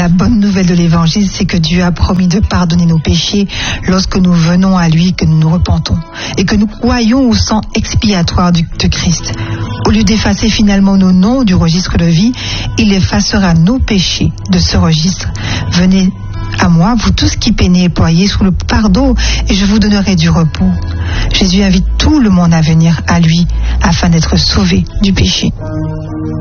La bonne nouvelle de l'évangile, c'est que Dieu a promis de pardonner nos péchés lorsque nous venons à lui, que nous nous repentons et que nous croyons au sang expiatoire de Christ. Au lieu d'effacer finalement nos noms du registre de vie, il effacera nos péchés de ce registre. Venez à moi, vous tous qui peinez et ployez sous le fardeau, et je vous donnerai du repos. Jésus invite tout le monde à venir à lui afin d'être sauvé du péché.